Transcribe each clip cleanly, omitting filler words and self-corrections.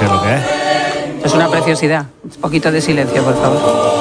es lo que es. Es una preciosidad. Un poquito de silencio, por favor.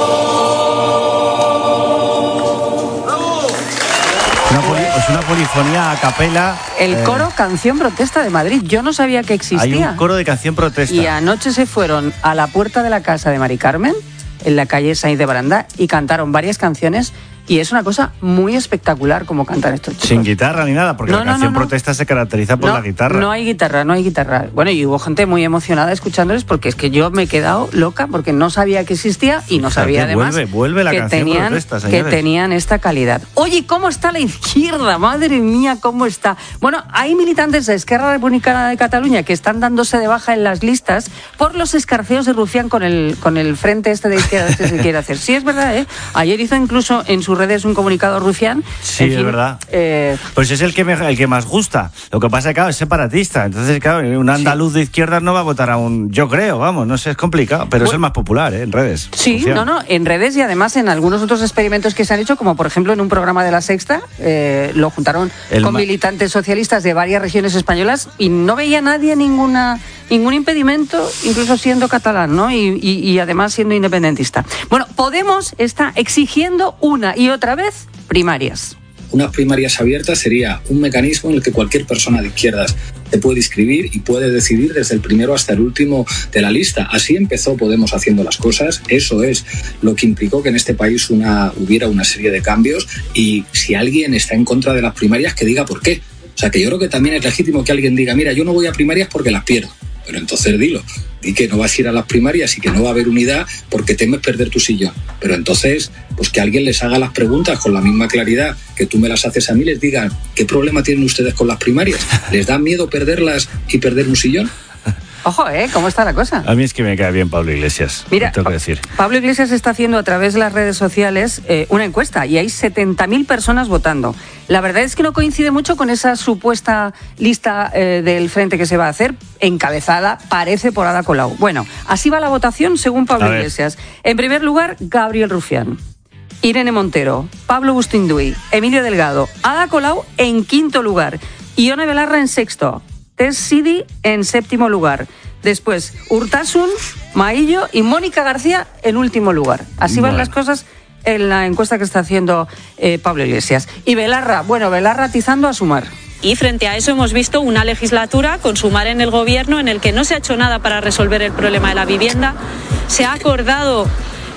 Es una polifonía a capela. El coro Canción Protesta de Madrid. Yo no sabía que existía. Hay un coro de Canción Protesta. Y anoche se fueron a la puerta de la casa de Mari Carmen, en la calle Sainz de Baranda, y cantaron varias canciones. Y es una cosa muy espectacular como cantan estos chicos. Sin guitarra ni nada, porque la canción protesta se caracteriza por la guitarra. No hay guitarra. Bueno, y hubo gente muy emocionada escuchándoles, porque es que yo me he quedado loca porque no sabía que existía y no sabía además vuelve la que canción protesta, señores. Que tenían esta calidad. Oye, ¿cómo está la izquierda? Madre mía, ¿cómo está? Bueno, hay militantes de Esquerra Republicana de Cataluña que están dándose de baja en las listas por los escarceos de Rufián con el frente este de izquierda que se quiere hacer. Sí, es verdad, ¿eh? Ayer hizo incluso en sus redes un comunicado Rufián. Sí, es verdad. Pues es el que más gusta. Lo que pasa es que, claro, es separatista. Entonces, claro, un andaluz de izquierda no va a votar a un... Yo creo, vamos, no sé, es complicado. Pero es el más popular, en redes. Sí, Rufián. En redes y además en algunos otros experimentos que se han hecho, como por ejemplo en un programa de La Sexta, lo juntaron con militantes socialistas de varias regiones españolas y no veía nadie ningún impedimento, incluso siendo catalán, ¿no? Y además siendo independentista. Bueno, Podemos está exigiendo una y otra vez primarias. Unas primarias abiertas sería un mecanismo en el que cualquier persona de izquierdas se puede inscribir y puede decidir desde el primero hasta el último de la lista. Así empezó Podemos haciendo las cosas. Eso es lo que implicó que en este país hubiera una serie de cambios, y si alguien está en contra de las primarias, que diga por qué. O sea, que yo creo que también es legítimo que alguien diga, mira, yo no voy a primarias porque las pierdo. Pero entonces dilo, di que no vas a ir a las primarias y que no va a haber unidad porque temes perder tu sillón. Pero entonces, pues que alguien les haga las preguntas con la misma claridad que tú me las haces a mí, les diga, ¿qué problema tienen ustedes con las primarias? ¿Les da miedo perderlas y perder un sillón? Ojo, ¿cómo está la cosa? A mí es que me cae bien Pablo Iglesias. Mira, tengo que decir. Pablo Iglesias está haciendo a través de las redes sociales una encuesta y hay 70.000 personas votando. La verdad es que no coincide mucho con esa supuesta lista del frente que se va a hacer, encabezada, parece, por Ada Colau. Bueno, así va la votación según Pablo Iglesias. En primer lugar, Gabriel Rufián, Irene Montero, Pablo Bustinduy, Emilio Delgado, Ada Colau en quinto lugar, Ione Belarra en sexto, Tess Sidi en séptimo lugar. Después, Urtasun, Maillo y Mónica García en último lugar. Así van las cosas en la encuesta que está haciendo Pablo Iglesias. Y Belarra, Belarra atizando a Sumar. Y frente a eso hemos visto una legislatura con Sumar en el gobierno en el que no se ha hecho nada para resolver el problema de la vivienda. Se ha acordado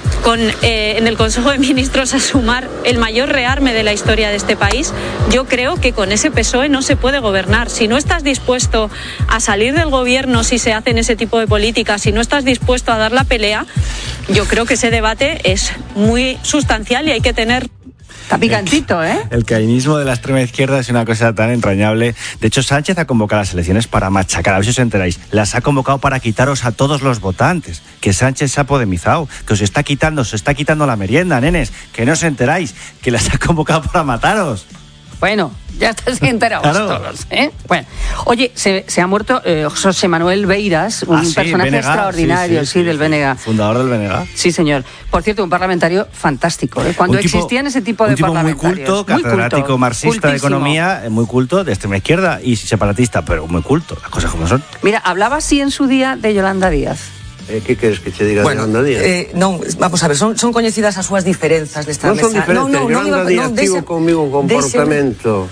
en el Consejo de Ministros a Sumar el mayor rearme de la historia de este país. Yo creo que con ese PSOE no se puede gobernar. Si no estás dispuesto a salir del gobierno si se hacen ese tipo de políticas, si no estás dispuesto a dar la pelea, yo creo que ese debate es muy sustancial y hay que tener... Está picantito, ¿eh? El caínismo de la extrema izquierda es una cosa tan entrañable. De hecho, Sánchez ha convocado las elecciones para machacar, a ver si os enteráis. Las ha convocado para quitaros a todos los votantes. Que Sánchez se ha podemizado, que os está quitando la merienda, nenes. Que no os enteráis, que las ha convocado para mataros. Bueno, ya estáis enterados todos, ¿eh? Bueno, oye, se ha muerto José Manuel Beiras, un personaje extraordinario, del BNG. Fundador del BNG. Sí, señor. Por cierto, un parlamentario fantástico, ¿eh? Cuando existían ese tipo de parlamentarios. Muy culto, catedrático marxista de economía, muy culto, de extrema izquierda y separatista, pero muy culto, las cosas como son. Mira, hablaba así en su día de Yolanda Díaz. ¿Qué queres que te diga de Yolanda Díaz? Non, vamos a ver, son coñecidas as súas diferenzas nesta mesa. Non son diferentes, Yolanda Díaz tivo conmigo un comportamento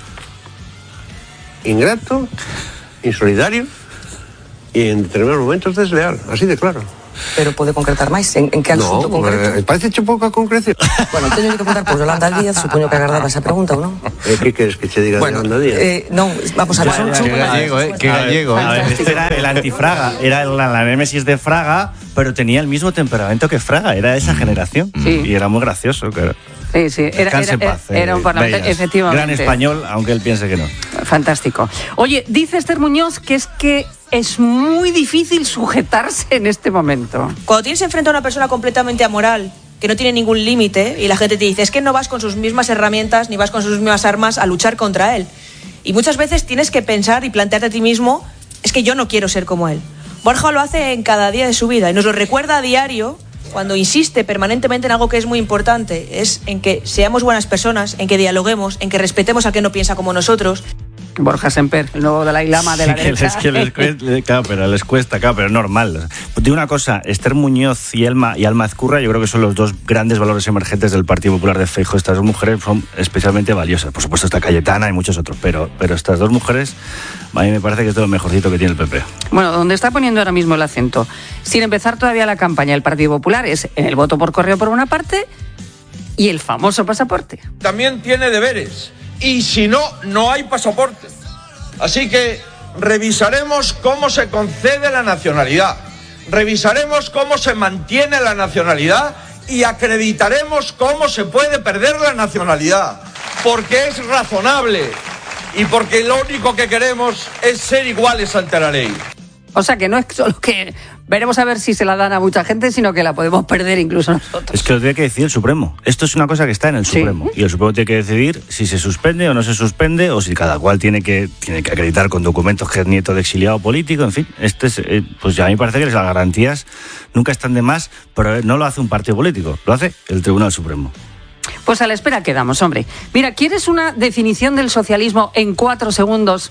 ingrato, insolidario e en determinados momentos desleal, así de claro. Pero pode concretar máis? En que asunto concreto? Parece pouca concreción. Bueno, teño que preguntar por Yolanda Díaz, supoño que agardaba esa pregunta, ou non? Que queres que te diga de Yolanda Díaz? Non, vamos a ver, son gallego, que gallego. Este era el antifraga, era la némesis de Fraga, pero tenía el mismo temperamento que Fraga, era de esa generación. Sí. Y era muy gracioso, claro. Sí, era un parlamentario, efectivamente. Gran español, aunque él piense que no. Fantástico. Oye, dice Esther Muñoz que es muy difícil sujetarse en este momento. Cuando tienes enfrente a una persona completamente amoral, que no tiene ningún límite, y la gente te dice, es que no vas con sus mismas herramientas ni vas con sus mismas armas a luchar contra él. Y muchas veces tienes que pensar y plantearte a ti mismo, es que yo no quiero ser como él. Borja lo hace en cada día de su vida y nos lo recuerda a diario cuando insiste permanentemente en algo que es muy importante, es en que seamos buenas personas, en que dialoguemos, en que respetemos al que no piensa como nosotros. Borja Semper, el nuevo Dalai Lama de la derecha. Claro, pero les cuesta, claro, pero es normal. Digo una cosa, Esther Muñoz y Alma Ezcurra, yo creo que son los dos grandes valores emergentes del Partido Popular de Feijóo. Estas dos mujeres son especialmente valiosas. Por supuesto está Cayetana y muchos otros, pero estas dos mujeres a mí me parece que es de lo mejorcito que tiene el PP. Bueno, donde está poniendo ahora mismo el acento, sin empezar todavía la campaña del Partido Popular, es en el voto por correo por una parte y el famoso pasaporte. También tiene deberes. Y si no, no hay pasaporte. Así que revisaremos cómo se concede la nacionalidad, revisaremos cómo se mantiene la nacionalidad y acreditaremos cómo se puede perder la nacionalidad, porque es razonable y porque lo único que queremos es ser iguales ante la ley. O sea, que no es solo que veremos a ver si se la dan a mucha gente, sino que la podemos perder incluso nosotros. Es que lo tiene que decidir el Supremo. Esto es una cosa que está en el Supremo. Y el Supremo tiene que decidir si se suspende o no se suspende, o si cada cual tiene que acreditar con documentos que es nieto de exiliado político. En fin, pues ya a mí me parece que las garantías nunca están de más, pero no lo hace un partido político, lo hace el Tribunal Supremo. Pues a la espera quedamos, hombre. Mira, ¿quieres una definición del socialismo en 4 segundos?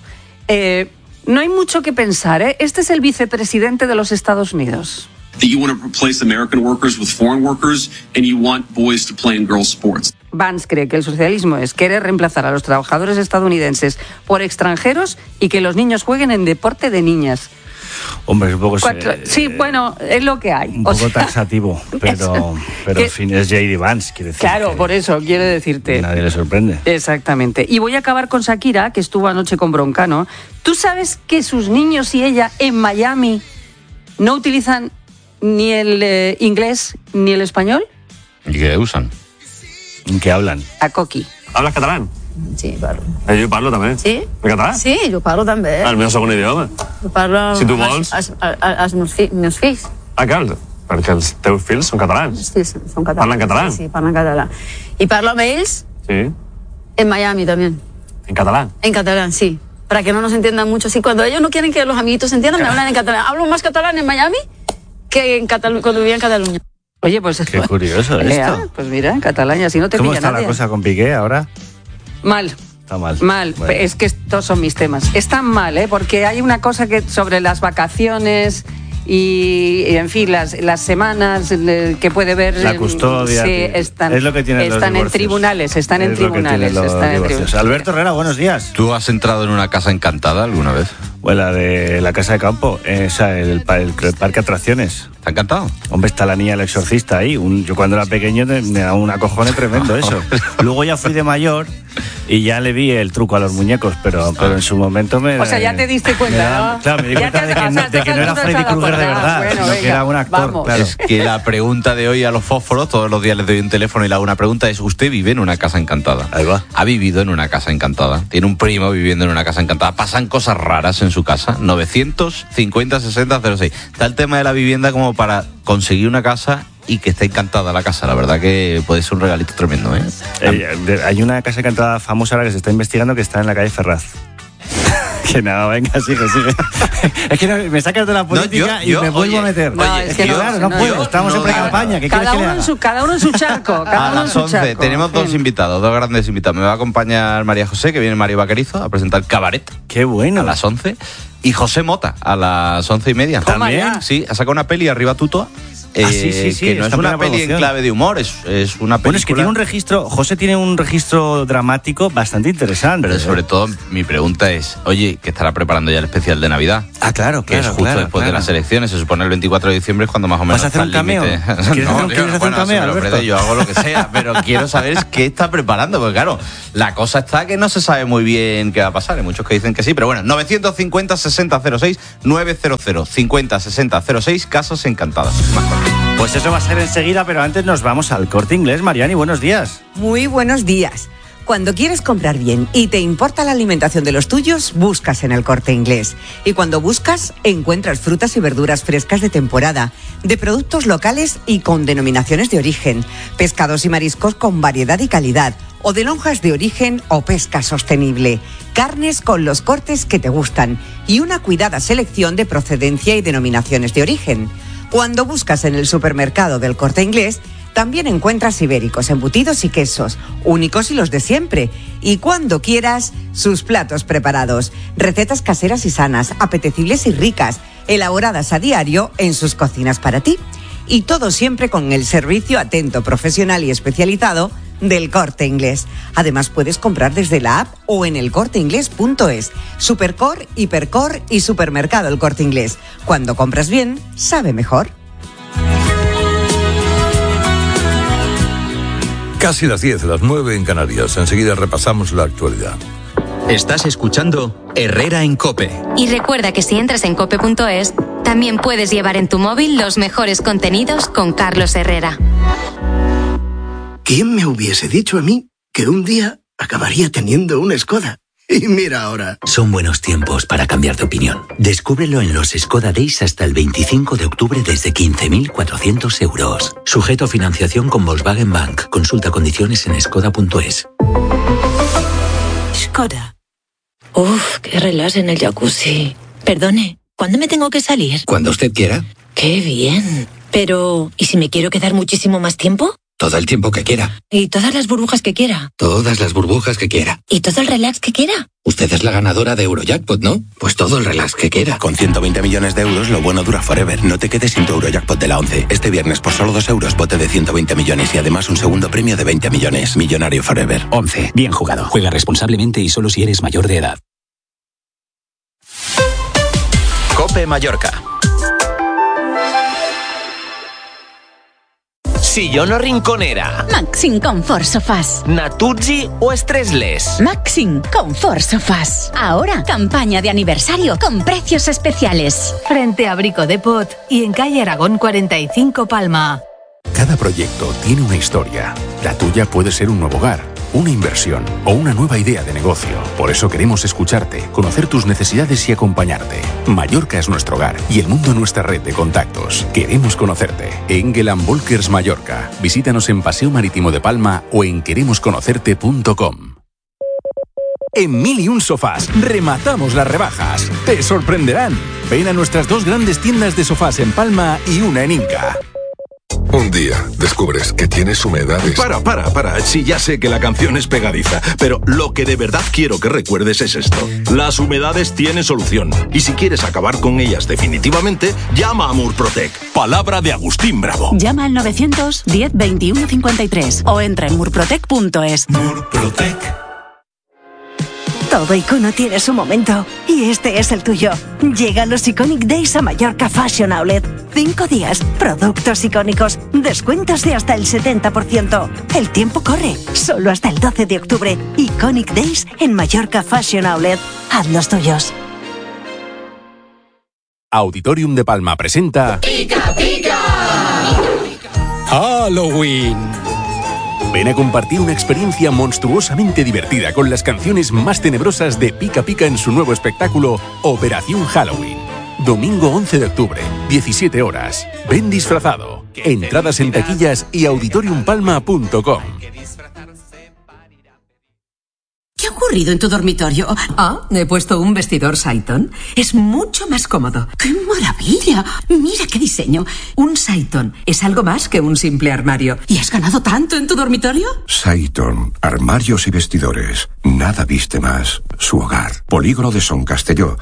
No hay mucho que pensar, ¿eh? Este es el vicepresidente de los Estados Unidos. You want to replace American workers with foreign workers and you want boys to play in girls' sports. Vance cree que el socialismo es querer reemplazar a los trabajadores estadounidenses por extranjeros y que los niños jueguen en deporte de niñas. Hombre, es un poco... Sí, bueno, es lo que hay. Un poco taxativo, pero en fin, es J.D. Vance, quiere decir. Claro, por eso, quiere decirte. Nadie le sorprende. Exactamente. Y voy a acabar con Shakira, que estuvo anoche con Broncano. ¿Tú sabes que sus niños y ella en Miami no utilizan ni el inglés ni el español? ¿Y qué usan? ¿En qué hablan? A coqui. ¿Hablas catalán? Sí, parlo. Jo parlo també. Sí? En català? Sí, jo parlo també. El meu segon idioma. Jo parlo Si tu vols. Els meus fills. Clar, perquè els teus fills són catalans. Els fills són catalans. Parlen català? Sí, parlen català. I parlo amb ells Sí. en Miami también. En catalán. En catalán, sí. Para que no nos entiendan mucho. Sí, cuando ellos no quieren que los amiguitos se entiendan, me hablan en catalán. Hablo más catalán en Miami que en cuando vivía en Cataluña. Oye, pues... Qué curioso esto. Pues mira, en catalán y así no te pilla nadie. ¿Cómo está la cosa con Piqué ahora? Mal. Está mal. Mal. Bueno. Es que estos son mis temas. Están mal, porque hay una cosa que sobre las vacaciones y en fin, las semanas que puede ver... La custodia. Sí, están, es lo que tienen los están en divorcios. tribunales, están en tribunales. Alberto Herrera, buenos días. ¿Tú has entrado en una casa encantada alguna vez? Bueno, la de la casa de campo, el parque atracciones. ¿Te ha encantado? Hombre, está la niña El Exorcista ahí. Yo cuando era pequeño me daba un acojone tremendo eso. Luego ya fui de mayor y ya le vi el truco a los muñecos, pero en su momento me... O sea, ya te diste cuenta, ¿no? Claro, me di cuenta de que no era Freddy Krueger de verdad, bueno, sino que era un actor. Vamos. Claro. Es que la pregunta de hoy a los fósforos, todos los días les doy un teléfono y le hago una pregunta, es: ¿usted vive en una casa encantada? Ahí va. ¿Ha vivido en una casa encantada? ¿Tiene un primo viviendo en una casa encantada? ¿Pasan cosas raras en su casa? 950 60 06. Está el tema de la vivienda como para conseguir una casa y que esté encantada la casa. La verdad que puede ser un regalito tremendo, ¿eh? Hay una casa encantada famosa ahora que se está investigando que está en la calle Ferraz. Que nada, venga, sigue. Es que me sacas de la política y me vuelvo a meter. No, es que claro, no puedo. Estamos en pre-campaña. ¿Qué quieres que le haga? Cada uno en su charco. A las 11 tenemos dos invitados, dos grandes invitados. Me va a acompañar María José, que viene Mario Vaquerizo, a presentar Cabaret. Qué bueno. A las 11. Y José Mota, a las 11:30. ¿También? Sí, ha sacado una peli, Arriba Tutoa. Sí, que no es una peli en clave de humor, es una película. Bueno, es que tiene un registro, José tiene un registro dramático bastante interesante. Pero sobre todo, mi pregunta es, oye, ¿qué estará preparando ya el especial de Navidad? Ah, claro, que es justo después de las elecciones, se supone el 24 de diciembre es cuando más o menos ¿Vas a hacer un cameo? ¿Quieres hacer un cameo, Alberto? Yo hago lo que sea, pero quiero saber qué está preparando, porque claro, la cosa está que no se sabe muy bien qué va a pasar. Hay muchos que dicen que sí, pero bueno, 950 60 06 900 50 60 06, Casas Encantadas. Pues eso va a ser enseguida, pero antes nos vamos al Corte Inglés. Mariani, buenos días. Muy buenos días. Cuando quieres comprar bien y te importa la alimentación de los tuyos, buscas en el Corte Inglés. Y cuando buscas, encuentras frutas y verduras frescas de temporada, de productos locales y con denominaciones de origen, pescados y mariscos con variedad y calidad, o de lonjas de origen o pesca sostenible, carnes con los cortes que te gustan y una cuidada selección de procedencia y denominaciones de origen. Cuando buscas en el supermercado del Corte Inglés, También encuentras ibéricos, embutidos y quesos, únicos y los de siempre. Y cuando quieras, sus platos preparados. Recetas caseras y sanas, apetecibles y ricas, elaboradas a diario en sus cocinas para ti. Y todo siempre con el servicio atento, profesional y especializado del Corte Inglés. Además, puedes comprar desde la app o en elcorteinglés.es. Supercor, Hipercor y Supermercado El Corte Inglés. Cuando compras bien, sabe mejor. Casi las 10, las 9 en Canarias. Enseguida repasamos la actualidad. Estás escuchando Herrera en COPE. Y recuerda que si entras en cope.es, también puedes llevar en tu móvil los mejores contenidos con Carlos Herrera. ¿Quién me hubiese dicho a mí que un día acabaría teniendo una Skoda? Y mira ahora. Son buenos tiempos para cambiar de opinión. Descúbrelo en los Skoda Days hasta el 25 de octubre desde 15.400 euros. Sujeto a financiación con Volkswagen Bank. Consulta condiciones en skoda.es. Skoda. Uf, qué relax en el jacuzzi. Perdone, ¿cuándo me tengo que salir? Cuando usted quiera. Qué bien. Pero, ¿y si me quiero quedar muchísimo más tiempo? Todo el tiempo que quiera. ¿Y todas las burbujas que quiera? Todas las burbujas que quiera. ¿Y todo el relax que quiera? Usted es la ganadora de Eurojackpot, ¿no? Pues todo el relax que quiera. Con 120 millones de euros, lo bueno dura forever. No te quedes sin tu Eurojackpot de la 11. Este viernes, por solo 2 euros, bote de 120 millones y además un segundo premio de 20 millones. Millonario forever. 11. Bien jugado. Juega responsablemente y solo si eres mayor de edad. COPE Mallorca. Sillón o rinconera. Maxim Comfort Sofás. Natuzzi o Stressless. Maxim Comfort Sofás. Ahora, campaña de aniversario con precios especiales. Frente a Brico Depot y en calle Aragón 45 Palma. Cada proyecto tiene una historia. La tuya puede ser un nuevo hogar, una inversión o una nueva idea de negocio. Por eso queremos escucharte, conocer tus necesidades y acompañarte. Mallorca es nuestro hogar y el mundo nuestra red de contactos. Queremos conocerte. Engel & Volkers Mallorca. Visítanos en Paseo Marítimo de Palma o en queremosconocerte.com. En 1001 Sofás rematamos las rebajas. Te sorprenderán. Ven a nuestras 2 grandes tiendas de sofás en Palma y una en Inca. Un día descubres que tienes humedades. Para. Sí, ya sé que la canción es pegadiza, pero lo que de verdad quiero que recuerdes es esto. Las humedades tienen solución. Y si quieres acabar con ellas definitivamente, llama a Murprotec. Palabra de Agustín Bravo. Llama al 910 21 53 o entra en murprotec.es. Murprotec. Todo icono tiene su momento y este es el tuyo. Llegan los Iconic Days a Mallorca Fashion Outlet. 5 días, productos icónicos, descuentos de hasta el 70%. El tiempo corre, solo hasta el 12 de octubre. Iconic Days en Mallorca Fashion Outlet. Haz los tuyos. Auditorium de Palma presenta... ¡Pica, pica! ¡Halloween! Ven a compartir una experiencia monstruosamente divertida con las canciones más tenebrosas de Pica Pica en su nuevo espectáculo Operación Halloween. Domingo 11 de octubre, 17 horas. Ven disfrazado. Entradas en taquillas y auditoriumpalma.com. ¿Qué ha ocurrido en tu dormitorio? He puesto un vestidor Saiton. Es mucho más cómodo. ¡Qué maravilla! Mira qué diseño. Un Saiton es algo más que un simple armario. ¿Y has ganado tanto en tu dormitorio? Saiton, armarios y vestidores. Nada viste más. Su hogar. Polígono de Son Castelló.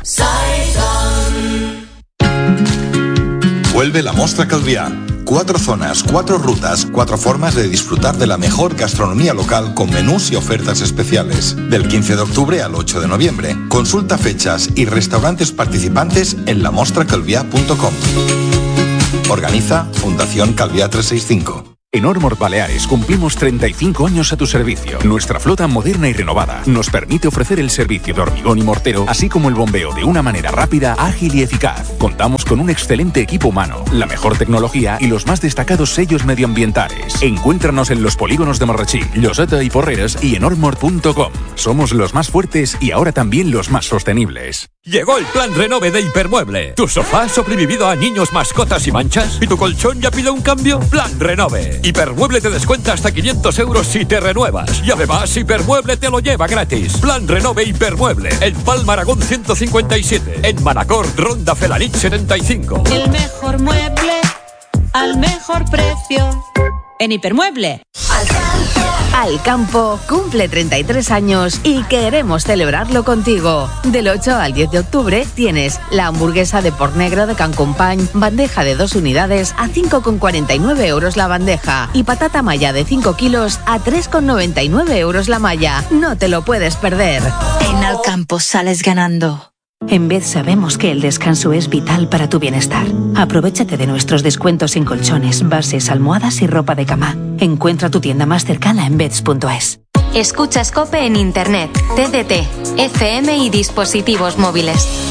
Vuelve la Mostra Calvià. 4 zonas, 4 rutas, 4 formas de disfrutar de la mejor gastronomía local con menús y ofertas especiales. Del 15 de octubre al 8 de noviembre. Consulta fechas y restaurantes participantes en lamostracalvià.com. Organiza Fundación Calvià 365. En Ormord Baleares cumplimos 35 años a tu servicio. Nuestra flota moderna y renovada nos permite ofrecer el servicio de hormigón y mortero, así como el bombeo de una manera rápida, ágil y eficaz. Contamos con un excelente equipo humano, la mejor tecnología y los más destacados sellos medioambientales. Encuéntranos en los polígonos de Marratxí, Lloseta y Porreres y en ormord.com. Somos los más fuertes y ahora también los más sostenibles. Llegó el plan Renove de Hipermueble. ¿Tu sofá ha sobrevivido a niños, mascotas y manchas? ¿Y tu colchón ya pide un cambio? Plan Renove. Hipermueble te descuenta hasta 500 euros si te renuevas. Y además Hipermueble te lo lleva gratis. Plan Renove Hipermueble. En Palma Aragón 157. En Manacor, Ronda Felanich 75. El mejor mueble al mejor precio. en Hipermueble. Alcampo cumple 33 años y queremos celebrarlo contigo. Del 8 al 10 de octubre tienes la hamburguesa de pork negro de Can Company, bandeja de 2 unidades a 5,49 euros la bandeja y patata malla de 5 kilos a 3,99 euros la malla. No te lo puedes perder. En Alcampo sales ganando. En Bed sabemos que el descanso es vital para tu bienestar. Aprovechate de nuestros descuentos en colchones, bases, almohadas y ropa de cama. Encuentra tu tienda más cercana en beds.es. Escuchas COPE en Internet, TDT, FM y dispositivos móviles.